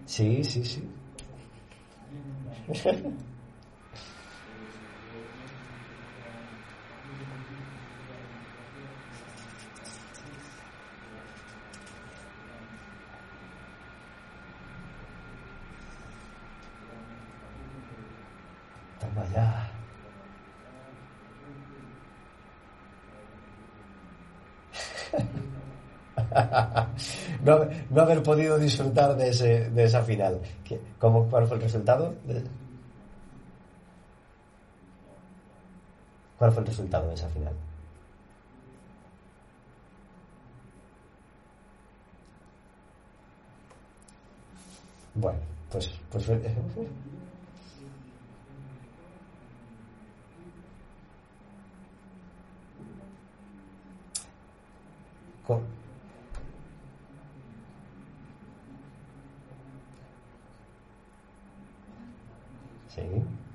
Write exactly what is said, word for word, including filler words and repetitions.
Sí, sí, sí. Toma ya. No, no haber podido disfrutar de ese, de esa final. ¿Qué- ¿Cómo, cuál fue el resultado? de- ¿Cuál fue el resultado de esa final? Bueno, pues, pues fue- co- sí.